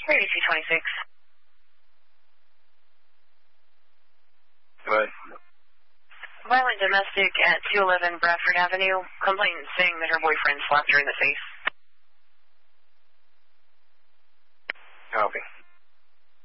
Radio 226. What? Violent domestic at 211 Bradford Avenue. Complainant saying that her boyfriend slapped her in the face.